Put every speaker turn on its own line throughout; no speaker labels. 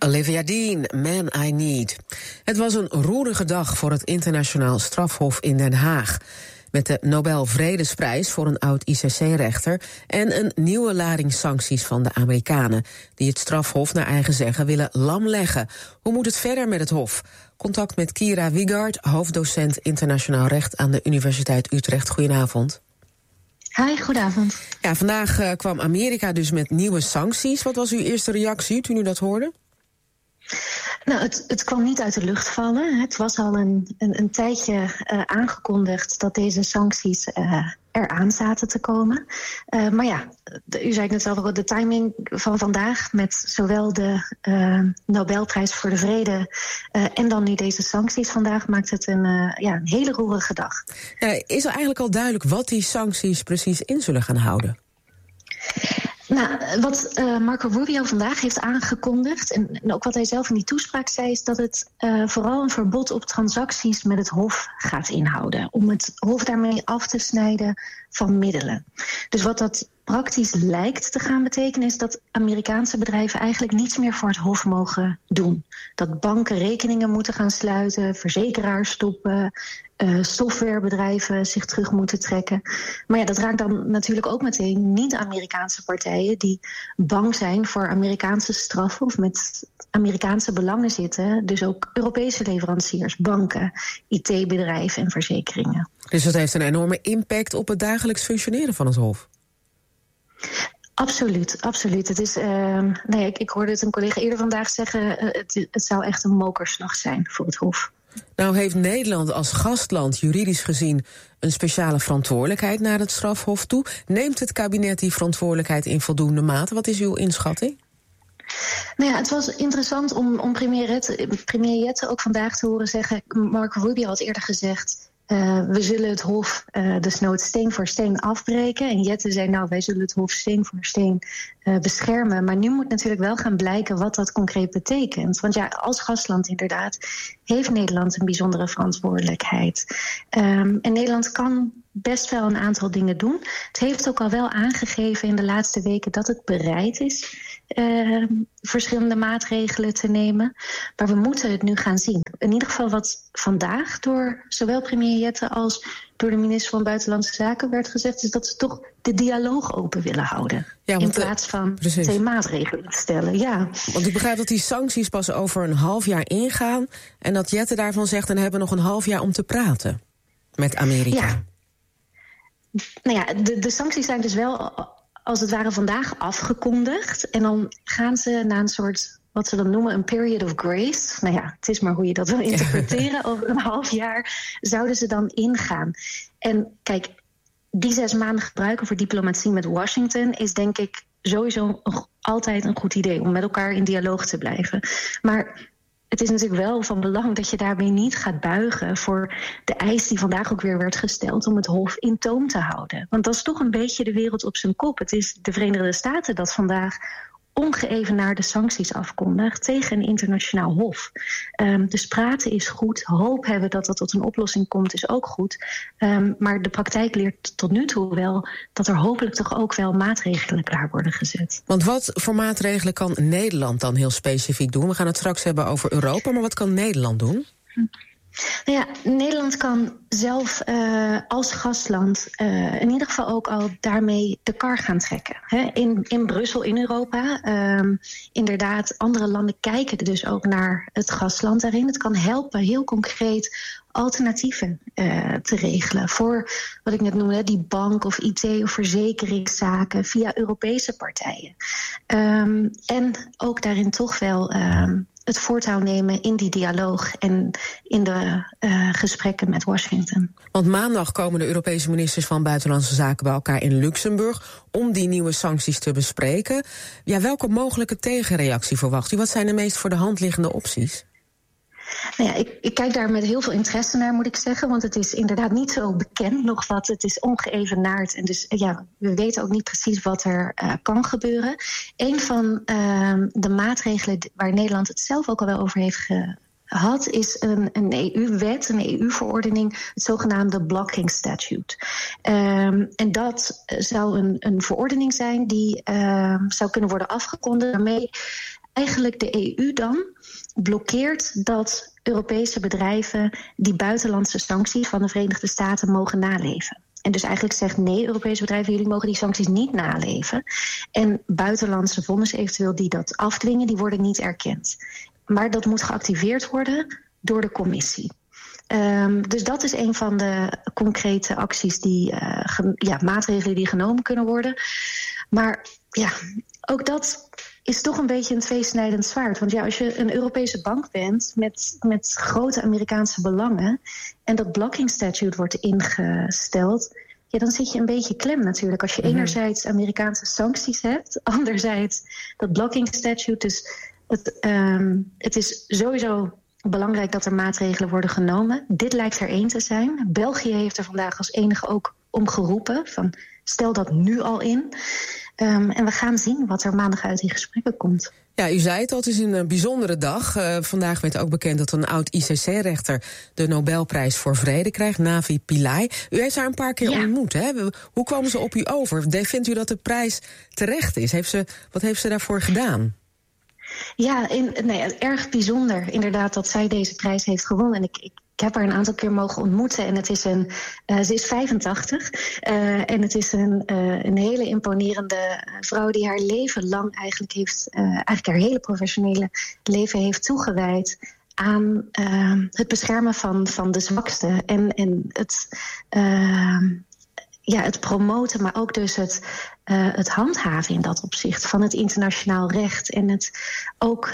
Olivia Dean, Man I Need. Het was een roerige dag voor het internationaal strafhof in Den Haag. Met de Nobel Vredesprijs voor een oud-ICC-rechter... en een nieuwe lading sancties van de Amerikanen... die het strafhof naar eigen zeggen willen lamleggen. Hoe moet het verder met het hof? Contact met Kira Wiegard, hoofddocent internationaal recht... aan de Universiteit Utrecht. Goedenavond.
Hi, goedenavond.
Ja, vandaag kwam Amerika dus met nieuwe sancties. Wat was uw eerste reactie toen u dat hoorde?
Nou, het kwam niet uit de lucht vallen. Het was al een tijdje aangekondigd dat deze sancties eraan zaten te komen. Maar ja, u zei het net al, de timing van vandaag met zowel de Nobelprijs voor de Vrede en dan nu deze sancties vandaag maakt het een hele roerige dag.
Is er eigenlijk al duidelijk wat die sancties precies in zullen gaan houden?
Nou, wat Marco Rubio vandaag heeft aangekondigd... en ook wat hij zelf in die toespraak zei... is dat het vooral een verbod op transacties met het Hof gaat inhouden. Om het Hof daarmee af te snijden van middelen. Dus wat dat praktisch lijkt te gaan betekenen... is dat Amerikaanse bedrijven eigenlijk niets meer voor het Hof mogen doen. Dat banken rekeningen moeten gaan sluiten, verzekeraars stoppen... softwarebedrijven zich terug moeten trekken. Maar ja, dat raakt dan natuurlijk ook meteen niet-Amerikaanse partijen... die bang zijn voor Amerikaanse straffen of met Amerikaanse belangen zitten. Dus ook Europese leveranciers, banken, IT-bedrijven en verzekeringen.
Dus dat heeft een enorme impact op het dagelijks functioneren van het Hof?
Absoluut, absoluut. Het is, ik hoorde het een collega eerder vandaag zeggen... het zou echt een mokerslag zijn voor het Hof.
Nou heeft Nederland als gastland juridisch gezien een speciale verantwoordelijkheid naar het strafhof toe. Neemt het kabinet die verantwoordelijkheid in voldoende mate? Wat is uw inschatting?
Nou ja, het was interessant om premier Jette ook vandaag te horen zeggen... Marco Rubio had eerder gezegd... we zullen het Hof desnoods steen voor steen afbreken. En Jette zei, nou, wij zullen het Hof steen voor steen beschermen. Maar nu moet natuurlijk wel gaan blijken wat dat concreet betekent. Want ja, als gastland inderdaad heeft Nederland een bijzondere verantwoordelijkheid. En Nederland kan best wel een aantal dingen doen. Het heeft ook al wel aangegeven in de laatste weken dat het bereid is... verschillende maatregelen te nemen. Maar we moeten het nu gaan zien. In ieder geval wat vandaag door zowel premier Jette als door de minister van Buitenlandse Zaken werd gezegd... is dat ze toch de dialoog open willen houden. Ja, in plaats van twee maatregelen te stellen. Ja.
Want ik begrijp dat die sancties pas over een half jaar ingaan... en dat Jette daarvan zegt, dan hebben we nog een half jaar om te praten met Amerika.
Ja. Nou ja, de sancties zijn dus wel... als het ware vandaag afgekondigd. En dan gaan ze naar een soort, wat ze dan noemen, een period of grace. Nou ja, het is maar hoe je dat wil interpreteren. Over een half jaar zouden ze dan ingaan. En kijk, die 6 maanden gebruiken voor diplomatie met Washington... is denk ik sowieso altijd een goed idee om met elkaar in dialoog te blijven. Maar... het is natuurlijk wel van belang dat je daarmee niet gaat buigen... voor de eis die vandaag ook weer werd gesteld om het Hof in toom te houden. Want dat is toch een beetje de wereld op zijn kop. Het is de Verenigde Staten dat vandaag ongeëvenaarde sancties afkondigt... tegen een internationaal hof. Dus praten is goed. Hoop hebben dat dat tot een oplossing komt is ook goed. Maar de praktijk leert tot nu toe wel... dat er hopelijk toch ook wel maatregelen klaar worden gezet.
Want wat voor maatregelen kan Nederland dan heel specifiek doen? We gaan het straks hebben over Europa, maar wat kan Nederland doen?
Nou ja, Nederland kan zelf als gastland in ieder geval ook al daarmee de kar gaan trekken. Hè? In Brussel, in Europa. Inderdaad, andere landen kijken dus ook naar het gastland daarin. Het kan helpen heel concreet alternatieven te regelen. Voor wat ik net noemde, die bank of IT of verzekeringszaken via Europese partijen. En ook daarin toch wel... het voortouw nemen in die dialoog en in de gesprekken met Washington.
Want maandag komen de Europese ministers van Buitenlandse Zaken bij elkaar in Luxemburg om die nieuwe sancties te bespreken. Ja, welke mogelijke tegenreactie verwacht u? Wat zijn de meest voor de hand liggende opties?
Nou ja, ik kijk daar met heel veel interesse naar, moet ik zeggen. Want het is inderdaad niet zo bekend nog wat. Het is ongeëvenaard. En dus ja, we weten ook niet precies wat er kan gebeuren. Een van de maatregelen waar Nederland het zelf ook al wel over heeft gehad... is een EU-wet, een EU-verordening, het zogenaamde Blocking Statute. En dat zou een verordening zijn die zou kunnen worden afgekondigd... waarmee eigenlijk de EU dan blokkeert dat Europese bedrijven die buitenlandse sancties van de Verenigde Staten mogen naleven. En dus eigenlijk zegt nee, Europese bedrijven, jullie mogen die sancties niet naleven. En buitenlandse vonnis eventueel die dat afdwingen, die worden niet erkend. Maar dat moet geactiveerd worden door de commissie. Dus dat is een van de concrete acties maatregelen die genomen kunnen worden. Maar ja, ook dat is toch een beetje een tweesnijdend zwaard. Want ja, als je een Europese bank bent met grote Amerikaanse belangen en dat blocking statute wordt ingesteld, ja, dan zit je een beetje klem natuurlijk. Als je enerzijds Amerikaanse sancties hebt, anderzijds dat blocking statute. Dus het is sowieso belangrijk dat er maatregelen worden genomen. Dit lijkt er één te zijn. België heeft er vandaag als enige ook om geroepen van stel dat nu al in. En we gaan zien wat er maandag uit die gesprekken komt.
Ja, u zei het al, het is een bijzondere dag. Vandaag werd ook bekend dat een oud ICC-rechter de Nobelprijs voor Vrede krijgt, Navi Pillay. U heeft haar een paar keer ontmoet, hè? Hoe kwamen ze op u over? Vindt u dat de prijs terecht is? Wat heeft ze daarvoor gedaan?
Ja, erg bijzonder inderdaad dat zij deze prijs heeft gewonnen. En ik heb haar een aantal keer mogen ontmoeten en het is ze is 85 en het is een hele imponerende vrouw die haar leven lang eigenlijk haar hele professionele leven heeft toegewijd aan het beschermen van de zwakste en het promoten, maar ook dus het handhaven in dat opzicht van het internationaal recht en het ook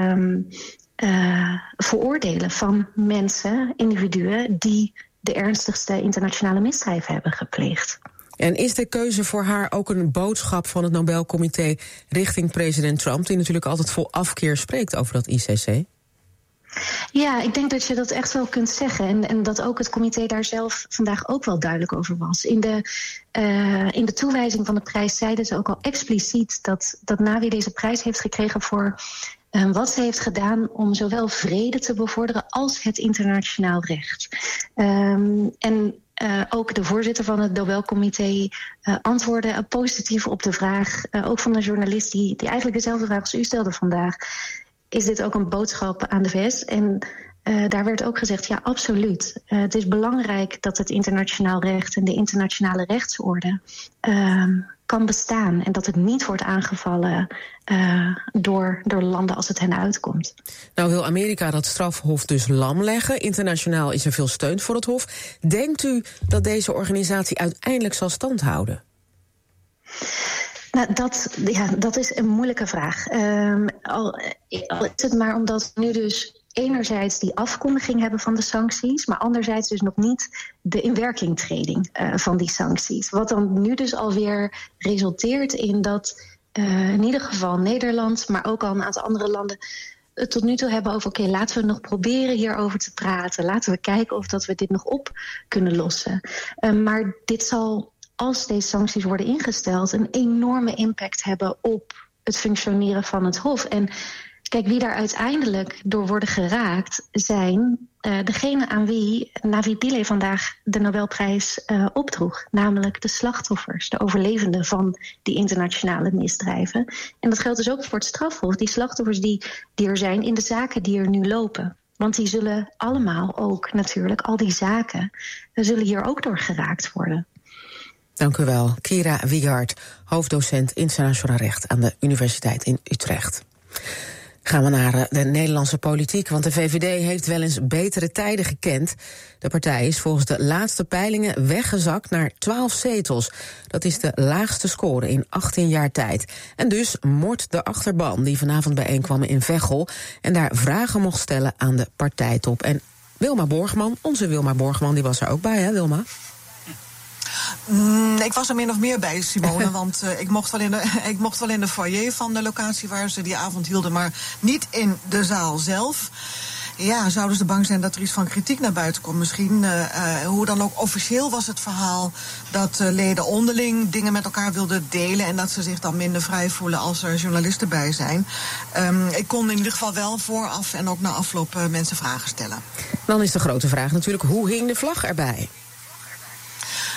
veroordelen van mensen, individuen die de ernstigste internationale misdrijven hebben gepleegd.
En is de keuze voor haar ook een boodschap van het Nobelcomité richting president Trump, die natuurlijk altijd vol afkeer spreekt over dat ICC?
Ja, ik denk dat je dat echt wel kunt zeggen. En dat ook het comité daar zelf vandaag ook wel duidelijk over was. In de toewijzing van de prijs zeiden ze ook al expliciet dat Navi deze prijs heeft gekregen voor wat ze heeft gedaan om zowel vrede te bevorderen als het internationaal recht. Ook de voorzitter van het Nobelcomité antwoordde positief op de vraag, ook van een journalist die eigenlijk dezelfde vraag als u stelde vandaag. Is dit ook een boodschap aan de VS? En daar werd ook gezegd, ja, absoluut. Het is belangrijk dat het internationaal recht en de internationale rechtsorde kan bestaan. En dat het niet wordt aangevallen door landen als het hen uitkomt.
Nou wil Amerika dat strafhof dus lam leggen. Internationaal is er veel steun voor het hof. Denkt u dat deze organisatie uiteindelijk zal standhouden?
Nou, dat is een moeilijke vraag. Al is het maar omdat we nu dus enerzijds die afkondiging hebben van de sancties, maar anderzijds dus nog niet de inwerkingtreding van die sancties. Wat dan nu dus alweer resulteert in dat in ieder geval Nederland, maar ook al een aantal andere landen het tot nu toe hebben over oké, laten we nog proberen hierover te praten. Laten we kijken of dat we dit nog op kunnen lossen. Maar dit zal, als deze sancties worden ingesteld, een enorme impact hebben op het functioneren van het Hof. En kijk, wie daar uiteindelijk door worden geraakt zijn degene aan wie Navi Pillay vandaag de Nobelprijs opdroeg. Namelijk de slachtoffers, de overlevenden van die internationale misdrijven. En dat geldt dus ook voor het strafhof. Die slachtoffers die er zijn in de zaken die er nu lopen. Want die zullen allemaal ook natuurlijk, al die zaken, zullen hier ook door geraakt worden.
Dank u wel, Kira Wieghardt, hoofddocent internationaal recht aan de Universiteit in Utrecht. Gaan we naar de Nederlandse politiek, want de VVD heeft wel eens betere tijden gekend. De partij is volgens de laatste peilingen weggezakt naar 12 zetels. Dat is de laagste score in 18 jaar tijd. En dus mort de achterban die vanavond bijeenkwam in Veghel en daar vragen mocht stellen aan de partijtop. En Wilma Borgman, onze Wilma Borgman, die was er ook bij, hè Wilma?
Ik was er min of meer bij, Simone, want ik mocht wel in de foyer van de locatie waar ze die avond hielden, maar niet in de zaal zelf. Ja, zouden ze bang zijn dat er iets van kritiek naar buiten komt? Misschien, hoe dan ook, officieel was het verhaal dat leden onderling dingen met elkaar wilden delen en dat ze zich dan minder vrij voelen als er journalisten bij zijn. Ik kon in ieder geval wel vooraf en ook na afloop mensen vragen stellen.
Dan is de grote vraag natuurlijk, hoe hing de vlag erbij?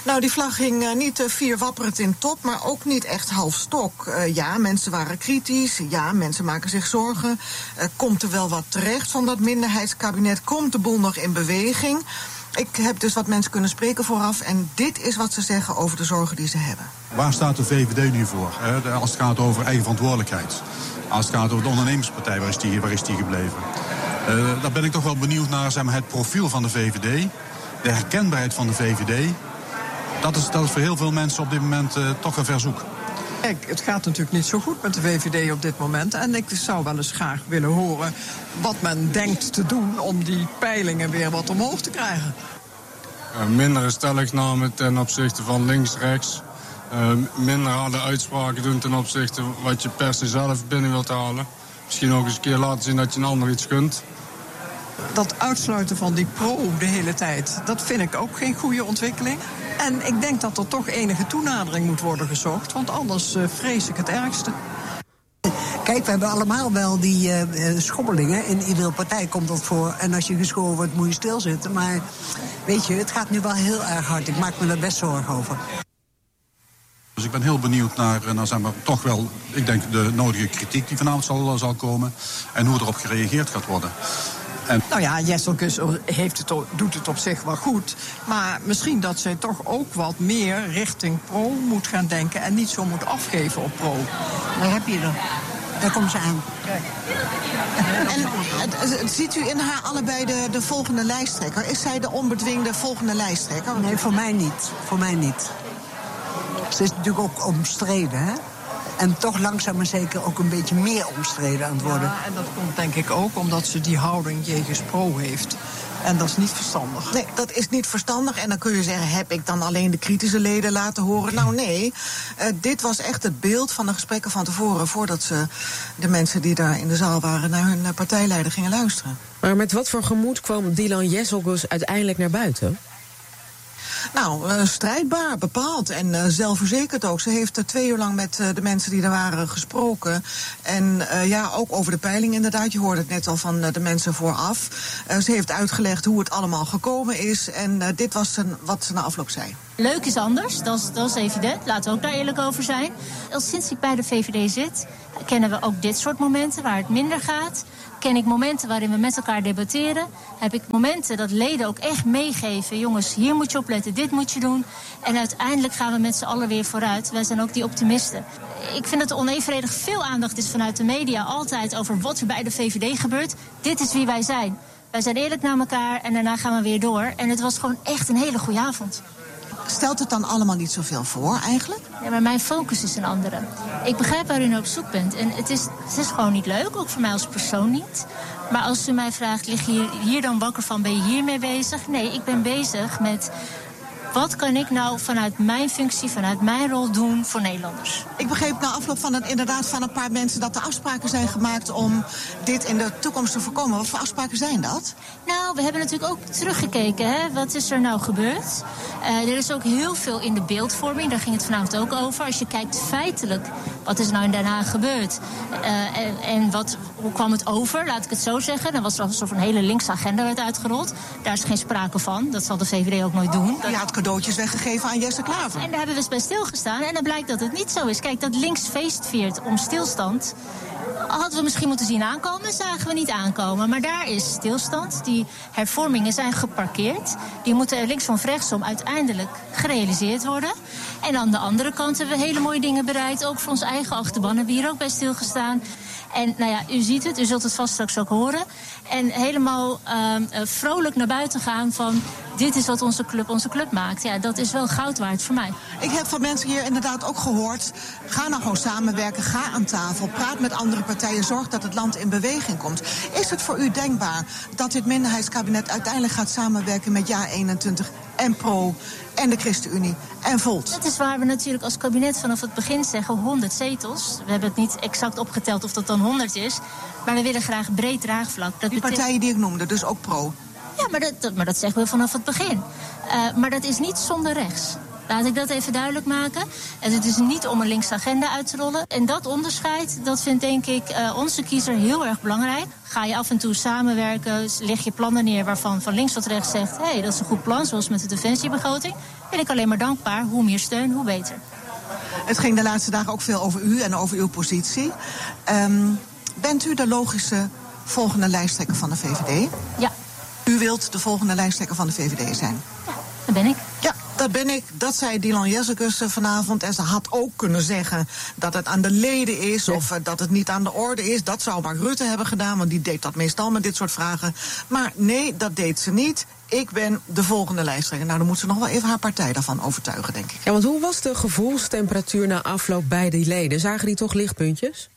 Nou, die vlag hing niet vier wapperend in top, maar ook niet echt half stok. Ja, mensen waren kritisch. Ja, mensen maken zich zorgen. Komt er wel wat terecht van dat minderheidskabinet? Komt de boel nog in beweging? Ik heb dus wat mensen kunnen spreken vooraf. En dit is wat ze zeggen over de zorgen die ze hebben.
Waar staat de VVD nu voor? Als het gaat over eigen verantwoordelijkheid. Als het gaat over de ondernemerspartij, waar is die gebleven? Daar ben ik toch wel benieuwd naar, zeg maar, het profiel van de VVD. De herkenbaarheid van de VVD. Dat is voor heel veel mensen op dit moment toch een verzoek.
Kijk, het gaat natuurlijk niet zo goed met de VVD op dit moment. En ik zou wel eens graag willen horen wat men denkt te doen om die peilingen weer wat omhoog te krijgen.
Mindere stelligname ten opzichte van links-rechts. Minder harde uitspraken doen ten opzichte wat je per se zelf binnen wilt halen. Misschien ook eens een keer laten zien dat je een ander iets kunt.
Dat uitsluiten van die pro de hele tijd, dat vind ik ook geen goede ontwikkeling. En ik denk dat er toch enige toenadering moet worden gezocht, want anders vrees ik het ergste.
Kijk, we hebben allemaal wel die schobbelingen. In iedere partij komt dat voor. En als je geschoren wordt, moet je stilzitten. Maar weet je, het gaat nu wel heel erg hard. Ik maak me daar best zorgen over.
Dus ik ben heel benieuwd naar zeg maar, toch wel, ik denk, de nodige kritiek die vanavond zal komen. En hoe erop gereageerd gaat worden.
Nou ja, Jesselgus doet het op zich wel goed. Maar misschien dat zij toch ook wat meer richting pro moet gaan denken en niet zo moet afgeven op pro.
Daar heb je er. Daar komt ze aan.
Kijk.
En ziet u in haar allebei de volgende lijsttrekker? Is zij de onbedwingde volgende lijsttrekker?
Nee, voor mij niet. Voor mij niet. Ze is natuurlijk ook omstreden, hè? En toch langzaam maar zeker ook een beetje meer omstreden aan het worden.
Ja, en dat komt denk ik ook omdat ze die houding jegens pro heeft. En dat is niet verstandig.
Nee, dat is niet verstandig. En dan kun je zeggen, heb ik dan alleen de kritische leden laten horen? Nou nee, dit was echt het beeld van de gesprekken van tevoren, voordat ze de mensen die daar in de zaal waren naar hun partijleider gingen luisteren.
Maar met wat voor gemoed kwam Dylan Jesselgus uiteindelijk naar buiten?
Nou, strijdbaar, bepaald en zelfverzekerd ook. Ze heeft 2 uur lang met de mensen die er waren gesproken. En ja, ook over de peiling inderdaad. Je hoorde het net al van de mensen vooraf. Ze heeft uitgelegd hoe het allemaal gekomen is. En dit was wat ze na afloop zei.
Leuk is anders, dat is evident. Laten we ook daar eerlijk over zijn. Sinds ik bij de VVD zit, kennen we ook dit soort momenten waar het minder gaat. Ken ik momenten waarin we met elkaar debatteren. Heb ik momenten dat leden ook echt meegeven. Jongens, hier moet je op letten, dit moet je doen. En uiteindelijk gaan we met z'n allen weer vooruit. Wij zijn ook die optimisten. Ik vind dat er onevenredig veel aandacht is vanuit de media altijd over wat er bij de VVD gebeurt. Dit is wie wij zijn. Wij zijn eerlijk naar elkaar en daarna gaan we weer door. En het was gewoon echt een hele goede avond.
Stelt het dan allemaal niet zoveel voor, eigenlijk?
Ja, maar mijn focus is een andere. Ik begrijp waar u naar op zoek bent. En het is gewoon niet leuk, ook voor mij als persoon niet. Maar als u mij vraagt, lig je hier dan wakker van, ben je hiermee bezig? Nee, ik ben bezig met wat kan ik nou vanuit mijn functie, vanuit mijn rol doen voor Nederlanders.
Ik begreep na afloop van een paar mensen dat er afspraken zijn gemaakt om dit in de toekomst te voorkomen. Wat voor afspraken zijn dat?
Nou, we hebben natuurlijk ook teruggekeken. Hè? Wat is er nou gebeurd? Er is ook heel veel in de beeldvorming. Daar ging het vanavond ook over. Als je kijkt feitelijk, wat is er nou in Den Haag gebeurd? En hoe kwam het over? Laat ik het zo zeggen. Dan was er alsof een hele linkse agenda werd uitgerold. Daar is geen sprake van. Dat zal de VVD ook nooit doen.
Je had cadeautjes weggegeven aan Jesse Klaver.
En daar hebben we eens bij stilgestaan. En dan blijkt dat het niet zo is. Kijk, dat links feest viert om stilstand hadden we misschien moeten zien aankomen, zagen we niet aankomen. Maar daar is stilstand. Die hervormingen zijn geparkeerd. Die moeten linksom of rechtsom uiteindelijk gerealiseerd worden. En aan de andere kant hebben we hele mooie dingen bereikt. Ook voor onze eigen achterban hebben we hier ook bij stilgestaan. En nou ja, u ziet het, u zult het vast straks ook horen. En helemaal vrolijk naar buiten gaan van dit is wat onze club maakt. Ja, dat is wel goud waard voor mij.
Ik heb van mensen hier inderdaad ook gehoord, ga nou gewoon samenwerken, ga aan tafel, praat met andere partijen, zorg dat het land in beweging komt. Is het voor u denkbaar dat dit minderheidskabinet uiteindelijk gaat samenwerken met JA21 en PRO en de ChristenUnie en Volt?
Dat is waar we natuurlijk als kabinet vanaf het begin zeggen 100 zetels. We hebben het niet exact opgeteld of dat dan 100 is. Maar we willen graag breed draagvlak.
Die partijen die ik noemde, dus ook PRO.
Ja, maar dat zeggen we vanaf het begin. Maar dat is niet zonder rechts. Laat ik dat even duidelijk maken. En het is niet om een linkse agenda uit te rollen. En dat onderscheid, dat vindt denk ik onze kiezer heel erg belangrijk. Ga je af en toe samenwerken, leg je plannen neer waarvan van links tot rechts zegt... hé, dat is een goed plan, zoals met de defensiebegroting. Ben ik alleen maar dankbaar. Hoe meer steun, hoe beter.
Het ging de laatste dagen ook veel over u en over uw positie. Bent u de logische volgende lijsttrekker van de VVD?
Ja.
U wilt de volgende lijsttrekker van de VVD zijn?
Ja, dat ben ik.
Ja, dat ben ik. Dat zei Dylan Jezekus vanavond. En ze had ook kunnen zeggen dat het aan de leden is... of dat het niet aan de orde is. Dat zou Mark Rutte hebben gedaan, want die deed dat meestal met dit soort vragen. Maar nee, dat deed ze niet. Ik ben de volgende lijsttrekker. Nou, dan moet ze nog wel even haar partij daarvan overtuigen, denk ik.
Ja, want hoe was de gevoelstemperatuur na afloop bij die leden? Zagen die toch lichtpuntjes?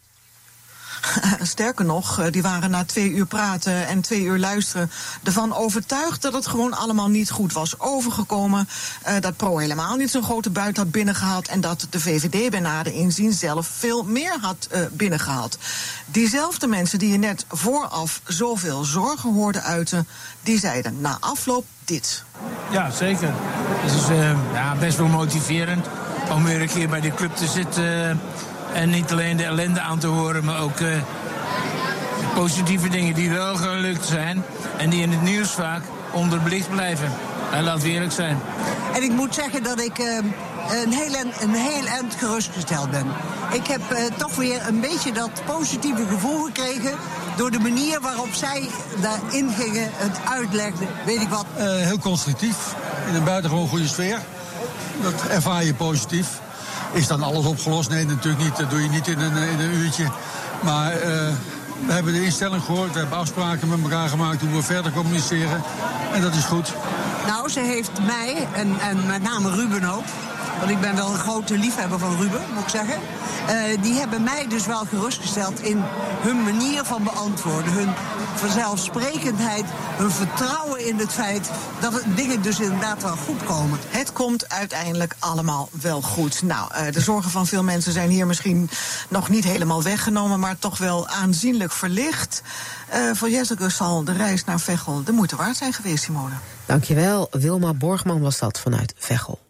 Sterker nog, die waren na 2 uur praten en 2 uur luisteren ervan overtuigd dat het gewoon allemaal niet goed was overgekomen. Dat Pro helemaal niet zo'n grote buit had binnengehaald en dat de VVD bij nader inzien zelf veel meer had binnengehaald. Diezelfde mensen die je net vooraf zoveel zorgen hoorde uiten, die zeiden na afloop dit.
Ja, zeker. Het is best wel motiverend om weer een keer bij de club te zitten. En niet alleen de ellende aan te horen, maar ook de positieve dingen die wel gelukt zijn. En die in het nieuws vaak onderbelicht blijven. En laten we eerlijk zijn.
En ik moet zeggen dat ik een heel eind gerustgesteld ben. Ik heb toch weer een beetje dat positieve gevoel gekregen door de manier waarop zij daarin gingen, het uitlegden, weet ik wat.
Heel constructief, in een buitengewoon goede sfeer. Dat ervaar je positief. Is dan alles opgelost? Nee, natuurlijk niet. Dat doe je niet in een uurtje. Maar we hebben de instelling gehoord. We hebben afspraken met elkaar gemaakt hoe we verder communiceren. En dat is goed.
Nou, ze heeft mij, en met name Ruben ook... want ik ben wel een grote liefhebber van Ruben, moet ik zeggen... die hebben mij dus wel gerustgesteld in hun manier van beantwoorden. Hun vanzelfsprekendheid, hun vertrouwen in het feit dat dingen dus inderdaad wel goed komen.
Het komt uiteindelijk allemaal wel goed. Nou, de zorgen van veel mensen zijn hier misschien nog niet helemaal weggenomen, maar toch wel aanzienlijk verlicht. Voor Jezekus zal de reis naar Veghel de moeite waard zijn geweest, Simone.
Dankjewel. Wilma Borgman was dat vanuit Veghel.